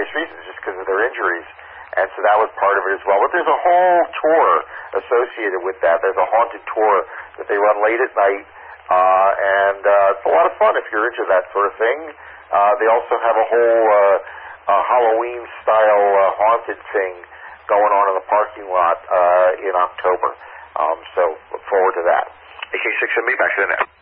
various reasons, just because of their injuries. And so that was part of it as well. But there's a whole tour associated with that. There's a haunted tour that they run late at night, and it's a lot of fun if you're into that sort of thing. They also have a whole Halloween-style haunted thing going on in the parking lot in October. So look forward to that. AK6MB, back to the net.